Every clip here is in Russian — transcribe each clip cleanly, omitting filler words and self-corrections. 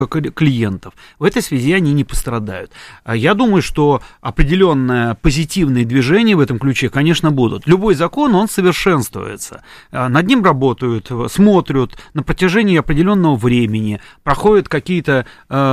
клиентов. В этой связи они не пострадают. Я думаю, что определенные позитивные движения в этом ключе, конечно, будут. Любой закон, он совершенствуется. Над ним работают, смотрят на протяжении определенного времени, проходят какие-то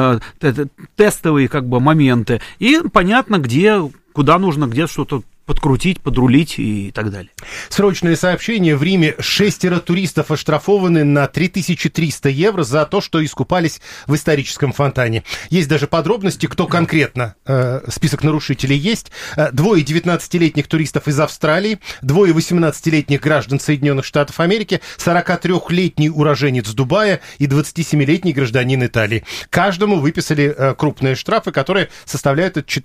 тестовые моменты, и понятно, куда нужно, где что-то подкрутить, подрулить и так далее. Срочное сообщение. В Риме 6 туристов оштрафованы на 3300 евро за то, что искупались в историческом фонтане. Есть даже подробности, кто конкретно. Список нарушителей есть. 2 19-летних туристов из Австралии, 2 18-летних граждан Соединенных Штатов Америки, 43-летний уроженец Дубая и 27-летний гражданин Италии. Каждому выписали крупные штрафы, которые составляют от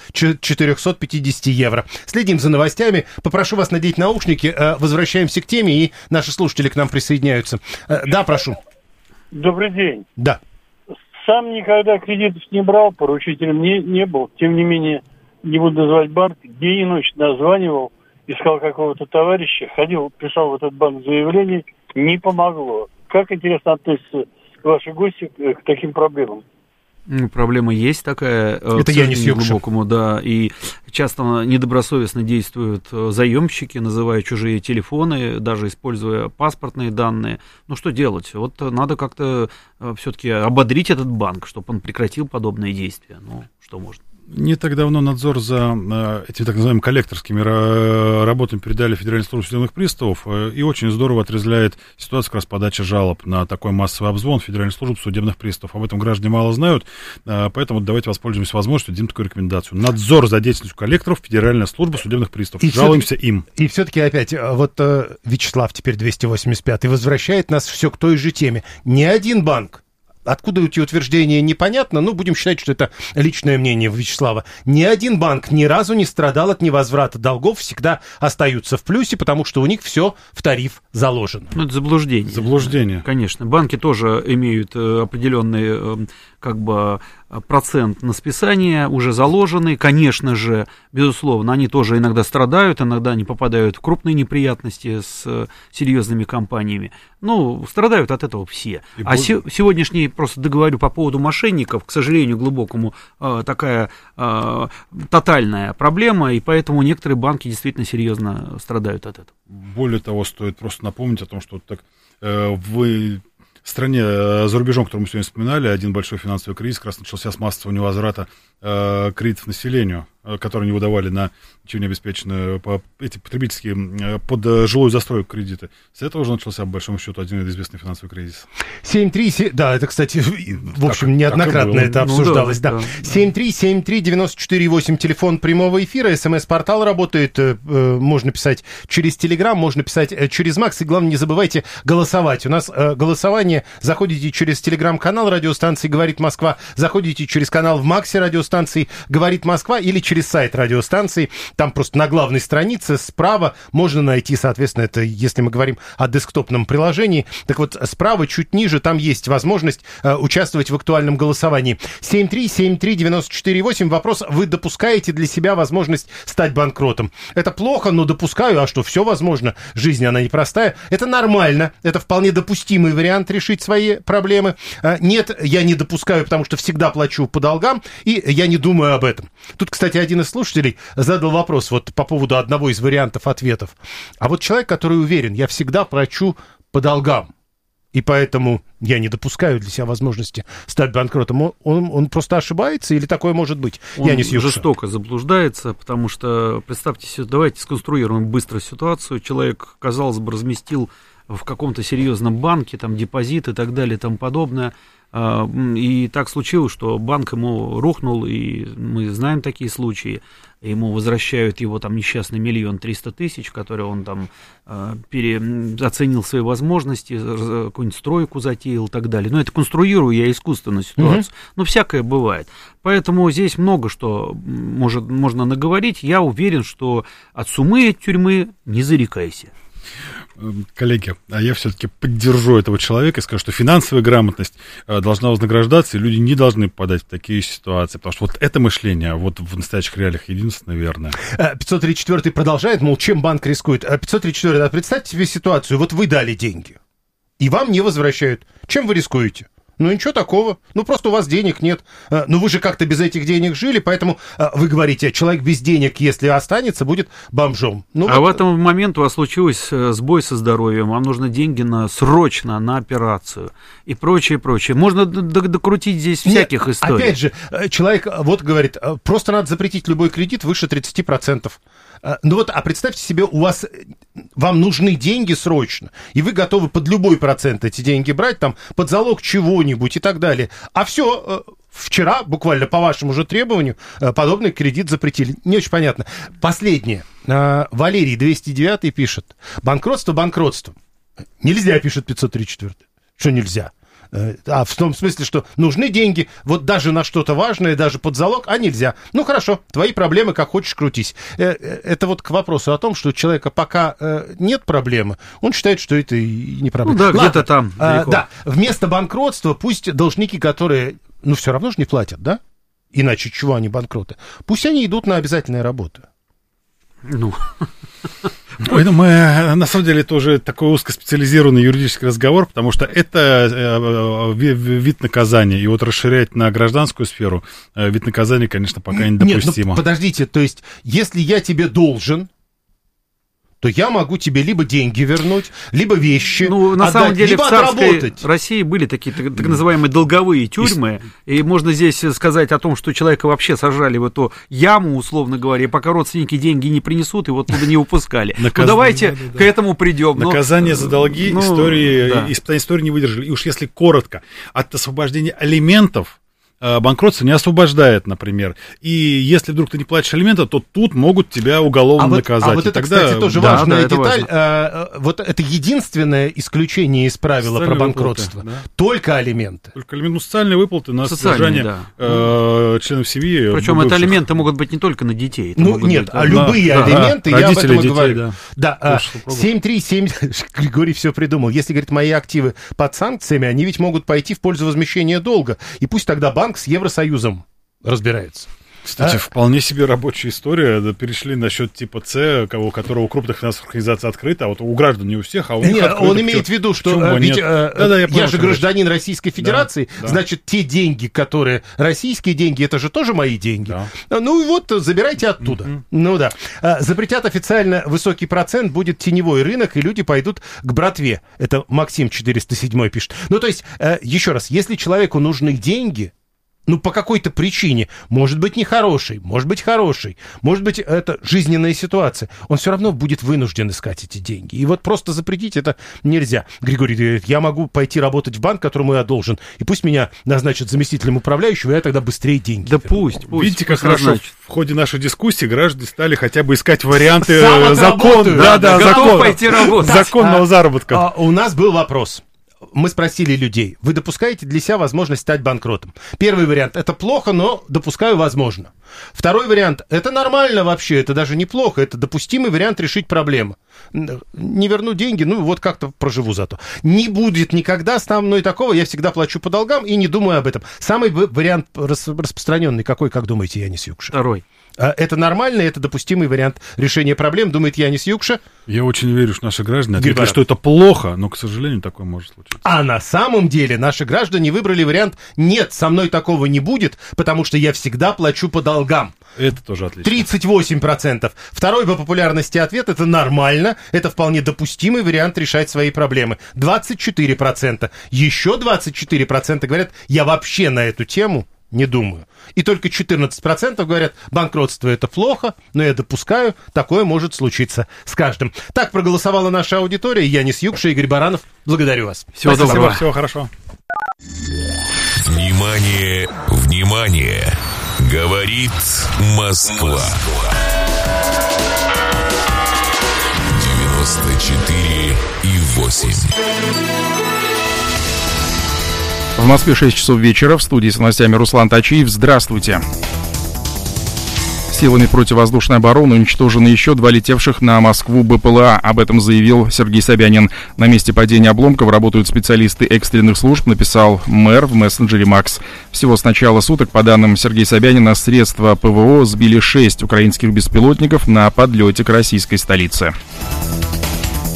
450 евро. Следим за новостями. Попрошу вас надеть наушники. Возвращаемся к теме, и наши слушатели к нам присоединяются. Да, прошу. Добрый день. Да. Сам никогда кредитов не брал, поручителем не был. Тем не менее, не буду называть банк, день и ночь названивал, искал какого-то товарища, ходил, писал в этот банк заявление, не помогло. Как, интересно, относятся ваши гости к таким проблемам? Проблема есть такая, это я не глубокому, да, и часто недобросовестно действуют заемщики, называя чужие телефоны, даже используя паспортные данные. Ну, что делать? Вот надо как-то все-таки ободрить этот банк, чтобы он прекратил подобные действия. Ну, что можно? Не так давно надзор за этими так называемыми коллекторскими работами передали в Федеральную службу судебных приставов, и очень здорово отрезвляет ситуацию как раз подачи жалоб на такой массовый обзвон в Федеральную службу судебных приставов. Об этом граждане мало знают, поэтому давайте воспользуемся возможностью, дадим такую рекомендацию. Надзор за деятельностью коллекторов, Федеральная служба судебных приставов. И жалуемся им. И все-таки опять, вот Вячеслав теперь 285-й возвращает нас все к той же теме. Ни один банк, откуда эти утверждения, непонятно, но будем считать, что это личное мнение Вячеслава. Ни один банк ни разу не страдал от невозврата долгов, всегда остаются в плюсе, потому что у них все в тариф заложено. Ну, это заблуждение. Заблуждение. Конечно. Банки тоже имеют определенный процент на списание, уже заложенный. Конечно же, безусловно, они тоже иногда страдают, иногда они попадают в крупные неприятности с серьезными компаниями. Ну, страдают от этого все. Сегодняшний, просто договорю по поводу мошенников, к сожалению, глубокому, такая тотальная проблема, и поэтому некоторые банки действительно серьезно страдают от этого. Более того, стоит просто напомнить о том, что так в стране, за рубежом, которую мы сегодня вспоминали, один большой финансовый кризис как раз начался с массового невозврата кредитов населению, которые не выдавали на ничего не обеспеченные эти потребительские под жилую застройку кредиты. С этого уже начался, по большому счету, один известный финансовый кризис. 7-3, да, это, кстати, в общем, неоднократно это обсуждалось. Да. 7373948, телефон прямого эфира, СМС-портал работает, можно писать через Телеграм, можно писать через Макс, и главное, не забывайте голосовать. У нас голосование, заходите через Телеграм-канал радиостанции «Говорит Москва», заходите через канал в Максе радиостанции «Говорит Москва» или через сайт радиостанции, там просто на главной странице справа можно найти, соответственно, это если мы говорим о десктопном приложении, так вот справа чуть ниже там есть возможность участвовать в актуальном голосовании. 7373948, вопрос: вы допускаете для себя возможность стать банкротом? Это плохо, но допускаю, а что, все возможно, жизнь она непростая, это нормально, это вполне допустимый вариант решить свои проблемы. Нет, я не допускаю, потому что всегда плачу по долгам, и я не думаю об этом. Тут, кстати, один из слушателей задал вопрос вот по поводу одного из вариантов ответов. А вот человек, который уверен, я всегда плачу по долгам, и поэтому я не допускаю для себя возможности стать банкротом, он просто ошибается или такое может быть? Он я не жестоко заблуждается, потому что, представьте себе, давайте сконструируем быстро ситуацию. Человек, казалось бы, разместил в каком-то серьезном банке там депозит и так далее и тому подобное. И так случилось, что банк ему рухнул, и мы знаем такие случаи. Ему возвращают его там несчастный 1 300 000, который он там переоценил свои возможности, какую-нибудь стройку затеял и так далее. Но это конструирую я искусственно ситуацию. Но всякое бывает. Поэтому здесь много что можно наговорить. Я уверен, что от суммы тюрьмы не зарекайся. Коллеги, а я все-таки поддержу этого человека и скажу, что финансовая грамотность должна вознаграждаться, и люди не должны попадать в такие ситуации, потому что вот это мышление вот в настоящих реалиях единственное верное. 534 продолжает, мол, чем банк рискует? 534, представьте себе ситуацию, вот вы дали деньги, и вам не возвращают. Чем вы рискуете? Ну, ничего такого. Ну, просто у вас денег нет. Ну, вы же как-то без этих денег жили, поэтому вы говорите, человек без денег, если останется, будет бомжом. Ну, в этом момент у вас случился сбой со здоровьем, вам нужны деньги срочно на операцию и прочее, прочее. Можно докрутить здесь всяких историй. Опять же, человек вот говорит, просто надо запретить любой кредит выше 30%. Ну вот, а представьте себе, вам нужны деньги срочно, и вы готовы под любой процент эти деньги брать, там, под залог чего-нибудь и так далее. А все, вчера, буквально по вашему же требованию, подобный кредит запретили. Не очень понятно. Последнее. Валерий 209 пишет. Банкротство. Нельзя, пишет 534. Что нельзя? В том смысле, что нужны деньги, вот даже на что-то важное, даже под залог, а нельзя. Ну, хорошо, твои проблемы, как хочешь, крутись. Это вот к вопросу о том, что у человека пока нет проблемы, он считает, что это и не проблема. Ну да, где-то там далеко. Да, вместо банкротства пусть должники, которые, ну, все равно же не платят, да? Иначе чего они банкроты? Пусть они идут на обязательные работы. Ну... Мы, на самом деле, это уже такой узкоспециализированный юридический разговор, потому что это вид наказания. И вот расширять на гражданскую сферу вид наказания, конечно, пока недопустимо. Нет, ну, подождите, то есть, если я тебе должен, то я могу тебе либо деньги вернуть, либо вещи на отдать, самом деле либо в царской отработать. России были такие так называемые долговые тюрьмы, и можно здесь сказать о том, что человека вообще сажали в эту яму, условно говоря, и пока родственники деньги не принесут, его туда не выпускали. Ну давайте к этому придем. Наказание за долги, истории не выдержали. И уж если коротко, от освобождения алиментов банкротство не освобождает, например. И если вдруг ты не платишь алименты, то тут могут тебя уголовно наказать. А вот это, кстати, тоже важная деталь. Вот это единственное исключение из правила про банкротство. Только алименты. Только алименты, социальные выплаты на содержание членов семьи. Причем это алименты могут быть не только на детей. Нет, любые алименты, я об этом и говорю. Да, 737, Григорий все придумал. Если, говорит, мои активы под санкциями, они ведь могут пойти в пользу возмещения долга. И пусть тогда банк с Евросоюзом разбирается. Кстати, вполне себе рабочая история. Перешли насчет типа С, у которого у крупных финансовых организаций открыто, а вот у граждан не у всех, а у них Нет, открыто. Он имеет в виду, что ведь я же гражданин Российской Федерации, значит, те деньги, которые российские деньги, это же тоже мои деньги. Ну и вот, забирайте оттуда. Ну да. Запретят официально высокий процент, будет теневой рынок, и люди пойдут к братве. Это Максим 407 пишет. Ну то есть, еще раз, если человеку нужны деньги, ну, по какой-то причине, может быть, нехорошей, может быть, хорошей, может быть, это жизненная ситуация, он все равно будет вынужден искать эти деньги. И вот просто запретить это нельзя. Григорий говорит, я могу пойти работать в банк, которому я должен, и пусть меня назначат заместителем управляющего, и я тогда быстрее деньги верну. Пусть. Видите, как хорошо в ходе нашей дискуссии граждане стали хотя бы искать варианты законного заработка. У нас был вопрос. Мы спросили людей, вы допускаете для себя возможность стать банкротом? Первый вариант, это плохо, но допускаю, возможно. Второй вариант, это нормально вообще, это даже неплохо, это допустимый вариант решить проблему. Не верну деньги, ну вот как-то проживу зато. Не будет никогда со мной такого, я всегда плачу по долгам и не думаю об этом. Самый вариант распространенный какой, как думаете, Янис Юкша? Второй. Это нормально, это допустимый вариант решения проблем, думает Янис Юкша. Я очень верю, что наши граждане ответили, что это плохо, но, к сожалению, такое может случиться. А на самом деле наши граждане выбрали вариант «нет, со мной такого не будет, потому что я всегда плачу по долгам». Это тоже отлично. 38%. Второй по популярности ответ – это нормально, это вполне допустимый вариант решать свои проблемы. 24%. Еще 24% говорят «я вообще на эту тему не думаю». И только 14% говорят, банкротство это плохо, но я допускаю, такое может случиться с каждым. Так проголосовала наша аудитория. Янис Юкша, Игорь Баранов. Благодарю вас. Всего доброго. Всего хорошо. Внимание, внимание! Говорит Москва. 94,8. В Москве 6 часов вечера. В студии с новостями Руслан Тачиев. Здравствуйте. Силами противовоздушной обороны уничтожены еще 2 летевших на Москву БПЛА. Об этом заявил Сергей Собянин. На месте падения обломков работают специалисты экстренных служб, написал мэр в мессенджере Макс. Всего с начала суток, по данным Сергея Собянина, средства ПВО сбили 6 украинских беспилотников на подлете к российской столице.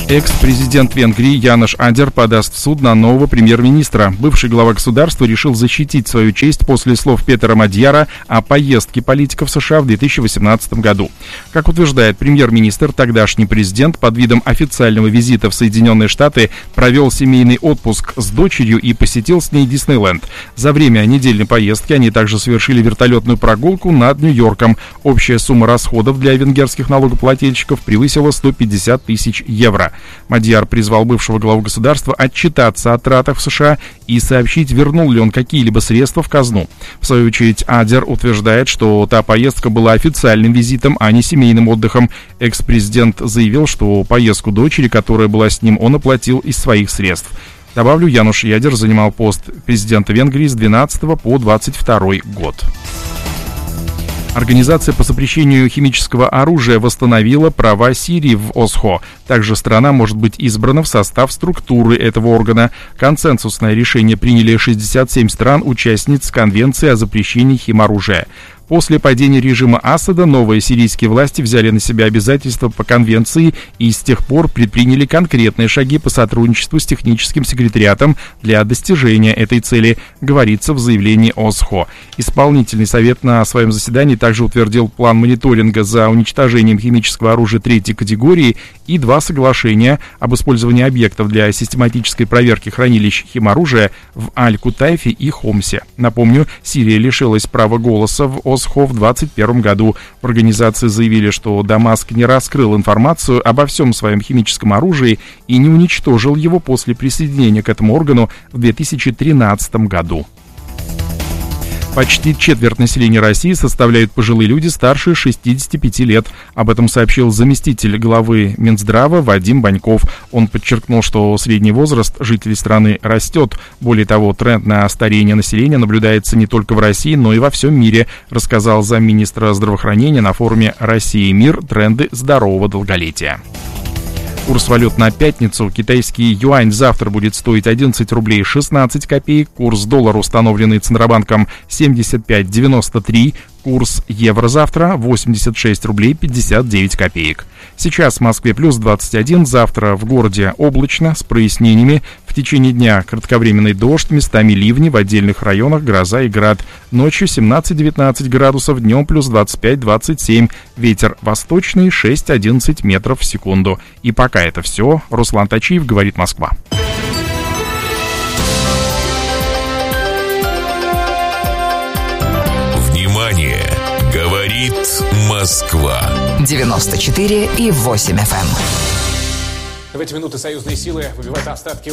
Экс-президент Венгрии Янош Адер подаст в суд на нового премьер-министра. Бывший глава государства решил защитить свою честь после слов Петера Мадьяра о поездке политика в США в 2018 году. Как утверждает премьер-министр, тогдашний президент под видом официального визита в Соединенные Штаты провел семейный отпуск с дочерью и посетил с ней Диснейленд. За время недельной поездки они также совершили вертолетную прогулку над Нью-Йорком. Общая сумма расходов для венгерских налогоплательщиков превысила 150 тысяч евро. Мадьяр призвал бывшего главу государства отчитаться о тратах в США и сообщить, вернул ли он какие-либо средства в казну. В свою очередь, Адер утверждает, что та поездка была официальным визитом, а не семейным отдыхом. Экс-президент заявил, что поездку дочери, которая была с ним, он оплатил из своих средств. Добавлю, Янош Адер занимал пост президента Венгрии с 12 по 22 год. Организация по запрещению химического оружия восстановила права Сирии в ОСХО. Также страна может быть избрана в состав структуры этого органа. Консенсусное решение приняли 67 стран-участниц Конвенции о запрещении химоружия. После падения режима Асада новые сирийские власти взяли на себя обязательства по конвенции и с тех пор предприняли конкретные шаги по сотрудничеству с техническим секретариатом для достижения этой цели, говорится в заявлении ОСХО. Исполнительный совет на своем заседании также утвердил план мониторинга за уничтожением химического оружия третьей категории и 2 соглашения об использовании объектов для систематической проверки хранилищ химоружия в Аль-Кутайфе и Хомсе. Напомню, Сирия лишилась права голоса в ОСХО в 2021 году. В организации заявили, что Дамаск не раскрыл информацию обо всем своем химическом оружии и не уничтожил его после присоединения к этому органу в 2013 году. Почти четверть населения России составляют пожилые люди старше 65 лет. Об этом сообщил заместитель главы Минздрава Вадим Баньков. Он подчеркнул, что средний возраст жителей страны растет. Более того, тренд на старение населения наблюдается не только в России, но и во всем мире, рассказал замминистра здравоохранения на форуме «Россия и мир. Тренды здорового долголетия». Курс валют на пятницу. Китайский юань завтра будет стоить 11 рублей 16 копеек. Курс доллара, установленный Центробанком, 75,93. Курс евро завтра 86 рублей 59 копеек. Сейчас в Москве плюс 21, завтра в городе облачно, с прояснениями. В течение дня кратковременный дождь, местами ливни, в отдельных районах гроза и град. Ночью 17-19 градусов, днем плюс 25-27. Ветер восточный 6-11 метров в секунду. И пока это все. Руслан Тачиев, говорит Москва. Говорит Москва. 94,8 FM. В эти минуты союзные силы выбивают остатки